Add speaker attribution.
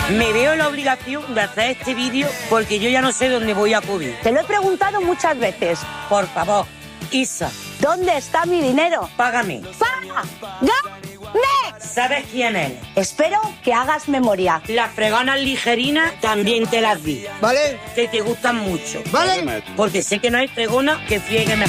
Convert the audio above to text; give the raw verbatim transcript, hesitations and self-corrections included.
Speaker 1: Me veo en la obligación de hacer este vídeo porque yo ya no sé dónde voy a acudir.
Speaker 2: Te lo he preguntado muchas veces.
Speaker 1: Por favor, Isa,
Speaker 2: ¿Dónde está mi dinero?
Speaker 1: págame.
Speaker 2: ¡Págame!
Speaker 1: ¿Sabes quién eres?
Speaker 2: Espero que hagas memoria.
Speaker 1: Las fregonas ligerinas también te las di.
Speaker 3: ¿Vale?
Speaker 1: Que te gustan mucho.
Speaker 3: ¿Vale?
Speaker 1: Porque sé que no hay fregona que friegue mejor.